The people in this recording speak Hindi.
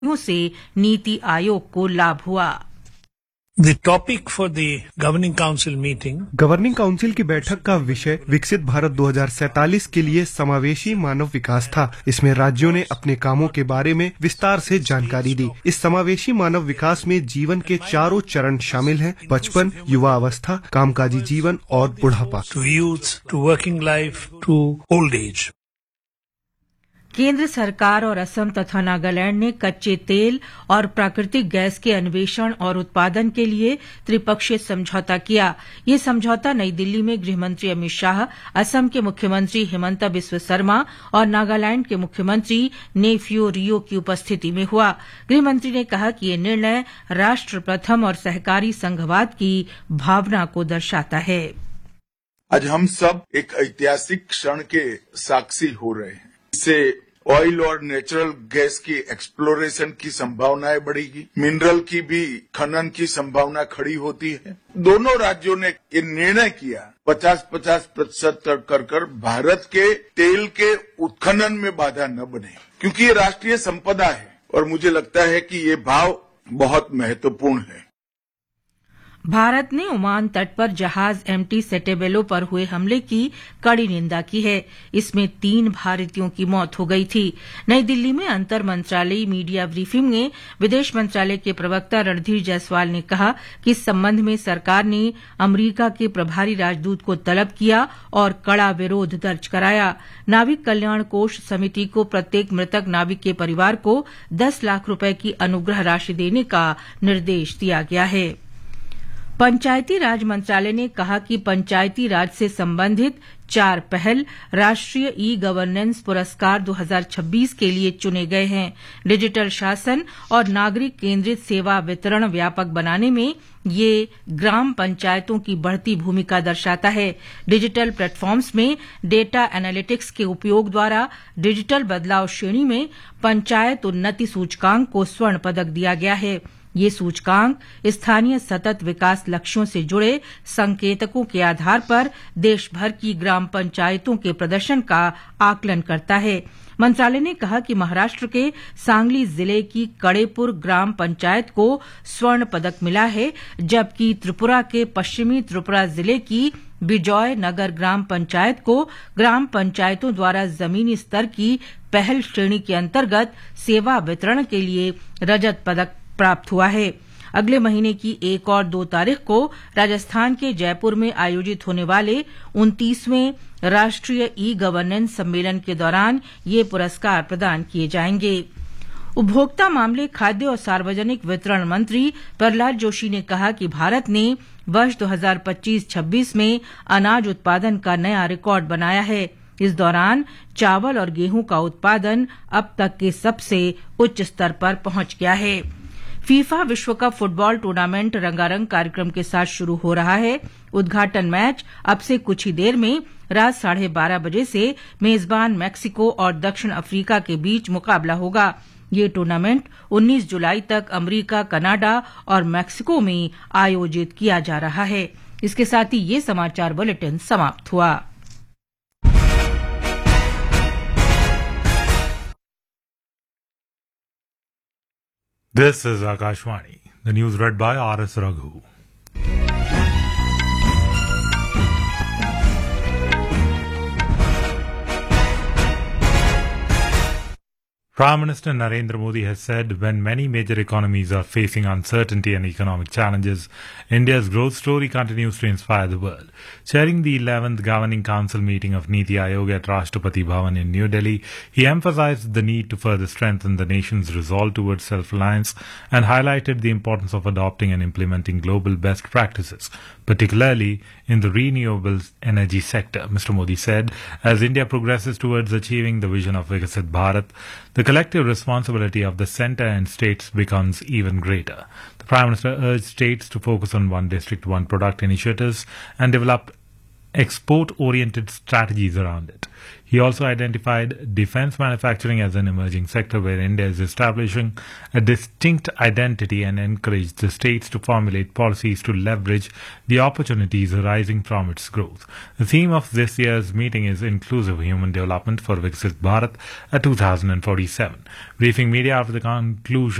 से नीति आयोग को लाभ हुआ। The topic for the Governing Council meeting governing council की बैठक का विषय विकसित भारत 2047 के लिए समावेशी मानव विकास था। इसमें राज्यों ने अपने कामों के बारे में विस्तार से जानकारी दी। इस समावेशी मानव विकास में जीवन के चारों चरण शामिल हैं: बचपन, युवा अवस्था, कामकाजी जीवन और बुढ़ापा। to youth, to working life, to old age. केंद्र सरकार और असम तथा नागालैंड ने कच्चे तेल और प्राकृतिक गैस के अन्वेषण और उत्पादन के लिए त्रिपक्षीय समझौता किया। ये समझौता नई दिल्ली में गृहमंत्री अमित शाह, असम के मुख्यमंत्री हिमंता बिस्व शर्मा और नागालैंड के मुख्यमंत्री नेफ्यू रियो की उपस्थिति में हुआ। गृहमंत्री ने कहा कि ये निर्णय राष्ट्र प्रथम और सहकारी संघवाद की भावना को दर्शाता है। आज हम सब एक ऐतिहासिक क्षण के साक्षी हो रहे हैं। इससे ऑयल और नेचुरल गैस की एक्सप्लोरेशन की संभावनाएं बढ़ेगी, मिनरल की भी खनन की संभावना खड़ी होती है। दोनों राज्यों ने ये निर्णय किया 50-50% कर भारत के तेल के उत्खनन में बाधा न बने, क्योंकि ये राष्ट्रीय संपदा है और मुझे लगता है कि ये भाव बहुत महत्वपूर्ण है। भारत ने ओमान तट पर जहाज एमटी सेटेबेलो पर हुए हमले की कड़ी निंदा की है। इसमें 3 भारतीयों की मौत हो गई थी। नई दिल्ली में अंतर मंत्रालयी मीडिया ब्रीफिंग में विदेश मंत्रालय के प्रवक्ता रणधीर जायसवाल ने कहा कि इस संबंध में सरकार ने अमरीका के प्रभारी राजदूत को तलब किया और कड़ा विरोध दर्ज कराया। नाविक कल्याण कोष समिति को प्रत्येक मृतक नाविक के परिवार को 10 लाख रुपए की अनुग्रह राशि देने का निर्देश दिया गया है। पंचायती राज मंत्रालय ने कहा कि पंचायती राज से संबंधित 4 पहल राष्ट्रीय ई गवर्नेंस पुरस्कार 2026 के लिए चुने गए हैं। डिजिटल शासन और नागरिक केंद्रित सेवा वितरण व्यापक बनाने में ये ग्राम पंचायतों की बढ़ती भूमिका दर्शाता है। डिजिटल प्लेटफॉर्म्स में डेटा एनालिटिक्स के उपयोग द्वारा डिजिटल बदलाव श्रेणी में पंचायत उन्नति सूचकांक को स्वर्ण पदक दिया गया है। ये सूचकांक स्थानीय सतत विकास लक्ष्यों से जुड़े संकेतकों के आधार पर देश भर की ग्राम पंचायतों के प्रदर्शन का आकलन करता है। मंत्रालय ने कहा कि महाराष्ट्र के सांगली जिले की कड़ेपुर ग्राम पंचायत को स्वर्ण पदक मिला है, जबकि त्रिपुरा के पश्चिमी त्रिपुरा जिले की बिजॉय नगर ग्राम पंचायत को ग्राम पंचायतों द्वारा जमीनी स्तर की पहल श्रेणी के अंतर्गत सेवा वितरण के लिए रजत पदक प्राप्त हुआ है। अगले महीने की 1 और 2 तारीख को राजस्थान के जयपुर में आयोजित होने वाले 29वें राष्ट्रीय ई गवर्नेंस सम्मेलन के दौरान ये पुरस्कार प्रदान किए जाएंगे। उपभोक्ता मामले, खाद्य और सार्वजनिक वितरण मंत्री प्रहलाद जोशी ने कहा कि भारत ने वर्ष 2025-26 में अनाज उत्पादन का नया रिकॉर्ड बनाया है। इस दौरान चावल और गेहूं का उत्पादन अब तक के सबसे उच्च स्तर पर पहुंच गया है। फीफा विश्व कप फुटबॉल टूर्नामेंट रंगारंग कार्यक्रम के साथ शुरू हो रहा है। उद्घाटन मैच अब से कुछ ही देर में रात 12:30 बजे से मेजबान मैक्सिको और दक्षिण अफ्रीका के बीच मुकाबला होगा। ये टूर्नामेंट 19 जुलाई तक अमरीका, कनाडा और मैक्सिको में आयोजित किया जा रहा है। इसके साथ ही ये समाचार बुलेटिन समाप्त हुआ। This is Akashvani. The news read by R.S. Raghu. Prime Minister Narendra Modi has said when many major economies are facing uncertainty and economic challenges, India's growth story continues to inspire the world. Chairing the 11th Governing Council meeting of Niti Aayog at Rashtrapati Bhavan in New Delhi, he emphasized the need to further strengthen the nation's resolve towards self-reliance and highlighted the importance of adopting and implementing global best practices, particularly in the renewable energy sector. Mr. Modi said, as India progresses towards achieving the vision of Viksit Bharat, the collective responsibility of the centre and states becomes even greater. The Prime Minister urged states to focus on one district, one product initiatives and develop export-oriented strategies around it. He also identified defense manufacturing as an emerging sector where India is establishing a distinct identity and encouraged the states to formulate policies to leverage the opportunities arising from its growth. The theme of this year's meeting is Inclusive Human Development for Viksit Bharat at 2047. Briefing media after the conclusion